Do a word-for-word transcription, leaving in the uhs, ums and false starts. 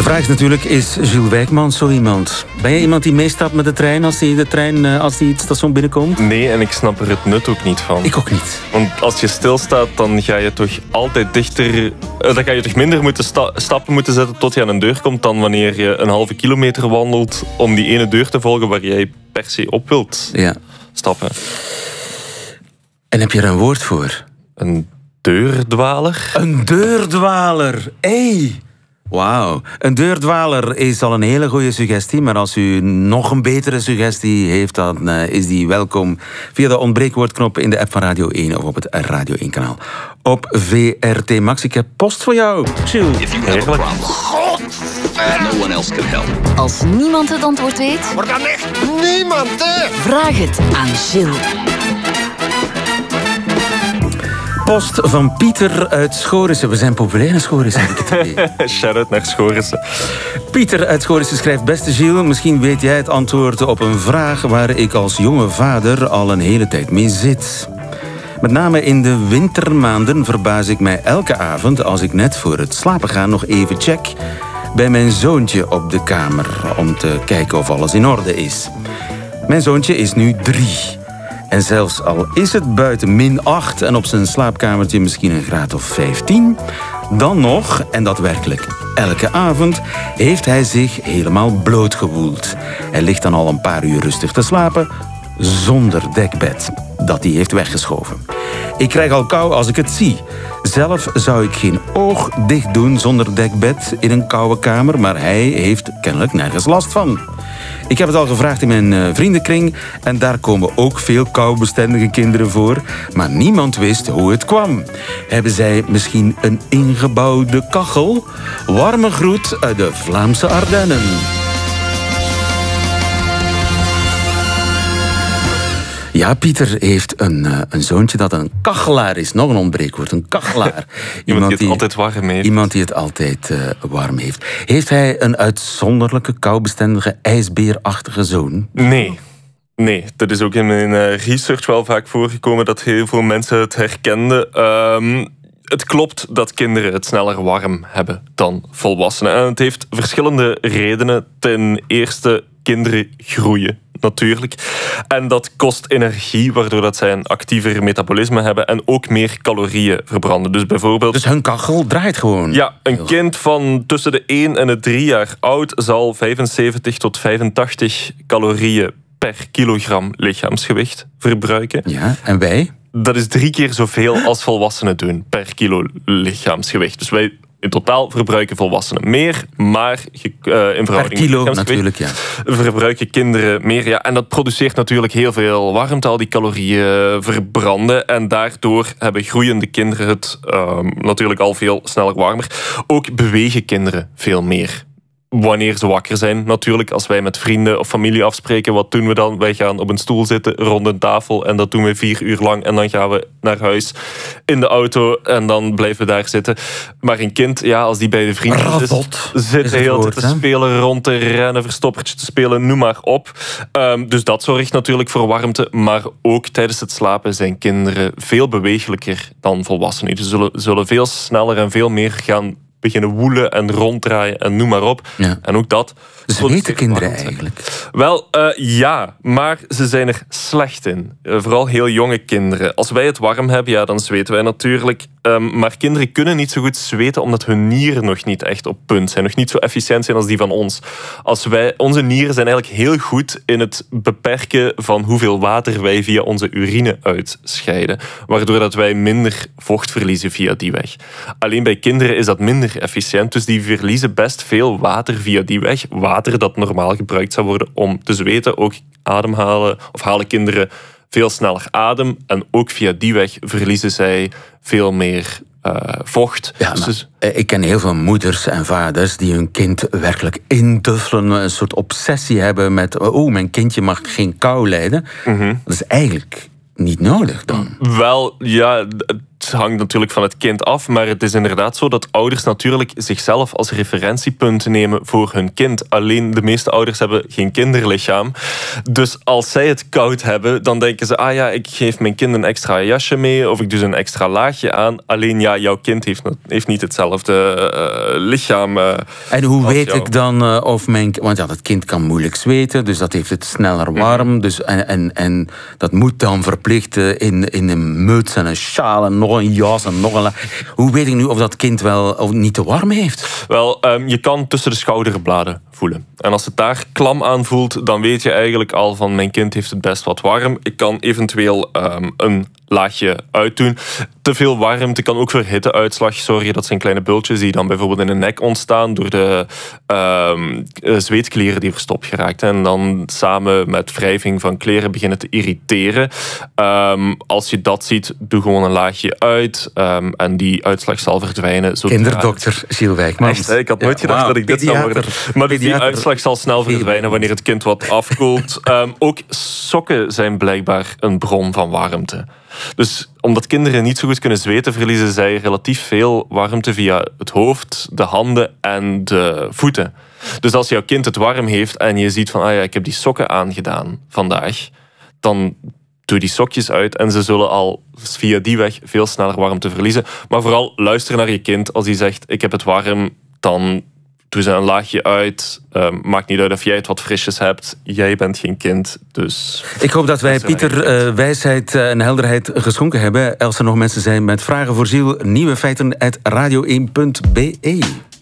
De vraag is natuurlijk, is Jules Wijkmans zo iemand? Ben je iemand die meestapt met de trein als hij de trein, als die het station binnenkomt? Nee, en ik snap er het nut ook niet van. Ik ook niet. Want als je stilstaat, dan ga je toch altijd dichter... Dan ga je toch minder moeten sta- stappen moeten zetten tot je aan een deur komt dan wanneer je een halve kilometer wandelt om die ene deur te volgen waar jij per se op wilt ja. stappen. En heb je er een woord voor? Een deurdwaler? Een deurdwaler, hey. Wauw. Een deurdwaler is al een hele goede suggestie, maar als u nog een betere suggestie heeft, dan uh, is die welkom via de ontbreekwoordknop in de app van Radio één of op het Radio één kanaal. Op V R T Max. Ik heb post voor jou, Jules. Heerlijk. No one else can help. Als niemand het antwoord weet, Maar dan echt niemand, hè? vraag het aan Gilles. Post van Pieter uit Schorissen. We zijn populair in Schorissen, heb ik het idee. Shout-out naar Schorissen. Pieter uit Schorissen schrijft: beste Gilles, misschien weet jij het antwoord op een vraag waar ik als jonge vader al een hele tijd mee zit. Met name in de wintermaanden verbaas ik mij elke avond als ik net voor het slapen gaan nog even check bij mijn zoontje op de kamer om te kijken of alles in orde is. Mijn zoontje is nu drie. En zelfs al is het buiten min acht en op zijn slaapkamertje misschien een graad of vijftien... dan nog, en dat werkelijk elke avond, heeft hij zich helemaal blootgewoeld. Hij ligt dan al een paar uur rustig te slapen zonder dekbed dat hij heeft weggeschoven. Ik krijg al kou als ik het zie. Zelf zou ik geen oog dicht doen zonder dekbed in een koude kamer, maar hij heeft kennelijk nergens last van. Ik heb het al gevraagd in mijn uh, vriendenkring en daar komen ook veel koubestendige kinderen voor, maar niemand wist hoe het kwam. Hebben zij misschien een ingebouwde kachel? Warme groet uit de Vlaamse Ardennen. Ja, Pieter heeft een, uh, een zoontje dat een kachelaar is. Nog een ontbreekwoord, een kachelaar. Iemand, iemand die het altijd warm heeft. Iemand die het altijd uh, warm heeft. Heeft hij een uitzonderlijke, koubestendige, ijsbeerachtige zoon? Nee. Nee, dat is ook in mijn uh, research wel vaak voorgekomen dat heel veel mensen het herkenden. Um, het klopt dat kinderen het sneller warm hebben dan volwassenen. En het heeft verschillende redenen. Ten eerste, kinderen groeien. Natuurlijk. En dat kost energie, waardoor dat zij een actiever metabolisme hebben en ook meer calorieën verbranden. Dus bijvoorbeeld... Dus hun kachel draait gewoon? Ja, een kind van tussen de één en de drie jaar oud zal vijfenzeventig tot vijfentachtig calorieën per kilogram lichaamsgewicht verbruiken. Ja, en wij? Dat is drie keer zoveel als volwassenen doen per kilo lichaamsgewicht. Dus wij... In totaal verbruiken volwassenen meer, maar uh, in verhouding per kilo natuurlijk, ja. verbruiken kinderen meer. Ja, en dat produceert natuurlijk heel veel warmte, al die calorieën verbranden. En daardoor hebben groeiende kinderen het uh, natuurlijk al veel sneller warmer. Ook bewegen kinderen veel meer. Wanneer ze wakker zijn, natuurlijk. Als wij met vrienden of familie afspreken, wat doen we dan? Wij gaan op een stoel zitten rond een tafel en dat doen we vier uur lang. En dan gaan we naar huis in de auto en dan blijven we daar zitten. Maar een kind, ja, als die bij de vrienden Rabot, zit, zit de hele tijd te spelen, rond te rennen, verstoppertje te spelen, noem maar op. Um, dus dat zorgt natuurlijk voor warmte. Maar ook tijdens het slapen zijn kinderen veel bewegelijker dan volwassenen. Ze zullen, zullen veel sneller en veel meer gaan beginnen woelen en ronddraaien en noem maar op. Ja. En ook dat... Zweten kinderen warmte. Eigenlijk? Wel, uh, ja, maar ze zijn er slecht in. Uh, vooral heel jonge kinderen. Als wij het warm hebben, ja, dan zweten wij natuurlijk. Um, maar kinderen kunnen niet zo goed zweten omdat hun nieren nog niet echt op punt zijn. Nog niet zo efficiënt zijn als die van ons. Als wij, onze nieren zijn eigenlijk heel goed in het beperken van hoeveel water wij via onze urine uitscheiden. Waardoor dat wij minder vocht verliezen via die weg. Alleen bij kinderen is dat minder efficiënt. Dus die verliezen best veel water via die weg. Water dat normaal gebruikt zou worden om te zweten. Ook ademhalen of halen kinderen veel sneller adem. En ook via die weg verliezen zij veel meer uh, vocht. Ja, dus ik ken heel veel moeders en vaders die hun kind werkelijk induffelen. Een soort obsessie hebben met... oh, mijn kindje mag geen kou lijden. Mm-hmm. Dat is eigenlijk niet nodig dan. Wel, ja... het hangt natuurlijk van het kind af, maar het is inderdaad zo dat ouders natuurlijk zichzelf als referentiepunt nemen voor hun kind. Alleen de meeste ouders hebben geen kinderlichaam. Dus als zij het koud hebben, dan denken ze, ah ja, ik geef mijn kind een extra jasje mee of ik doe ze een extra laagje aan. Alleen ja, jouw kind heeft, heeft niet hetzelfde uh, lichaam. Uh, en hoe weet jou. ik dan uh, of mijn... Want ja, dat kind kan moeilijk zweten, dus dat heeft het sneller warm. Mm-hmm. Dus, en, en, en dat moet dan verplicht uh, in, in een muts en een sjaal en nog een jas en nog een... La- hoe weet ik nu of dat kind wel of niet te warm heeft? Wel, um, je kan tussen de schouderbladen voelen. En als het daar klam aan voelt, dan weet je eigenlijk al van mijn kind heeft het best wat warm. Ik kan eventueel um, een laagje uitdoen. Te veel warmte kan ook voor hitteuitslag zorgen. Dat zijn kleine bultjes die dan bijvoorbeeld in de nek ontstaan door de um, zweetklieren die verstopt geraakt. En dan samen met wrijving van kleren beginnen te irriteren. Um, als je dat ziet, doe gewoon een laagje uit. Um, en die uitslag zal verdwijnen. Kinderdokter Gilles Wijkmans. Echt, ik had nooit ja, gedacht wow, dat ik dit zou worden. Maar dus die uitslag zal snel verdwijnen wanneer het kind wat afkoelt. Um, ook sokken zijn blijkbaar een bron van warmte. Dus omdat kinderen niet zo goed kunnen zweten, verliezen zij relatief veel warmte via het hoofd, de handen en de voeten. Dus als jouw kind het warm heeft en je ziet van, ah ja, ik heb die sokken aangedaan vandaag, dan doe die sokjes uit en ze zullen al via die weg veel sneller warmte verliezen. Maar vooral luister naar je kind. Als hij zegt, ik heb het warm, dan doe ze een laagje uit. Uh, maakt niet uit of jij het wat frisjes hebt. Jij bent geen kind, dus... Ik hoop dat wij Pieter uh, wijsheid en helderheid geschonken hebben. Als er nog mensen zijn met vragen voor Gilles, nieuwe feiten uit radio één punt be.